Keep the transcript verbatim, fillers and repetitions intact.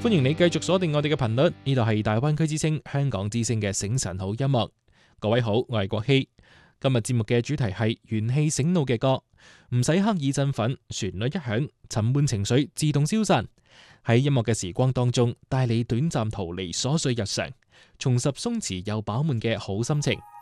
歡迎你繼續鎖定我哋嘅頻率，呢度係大灣區之聲香港之聲嘅醒晨好音樂。各位好，我係國希。今日節目嘅主題係元氣醒腦嘅歌，唔使刻意振奮，旋律一響，沉悶情緒自動消散。喺音樂嘅時光當中，帶你短暫逃離瑣碎日常，重拾鬆弛又飽滿嘅好心情。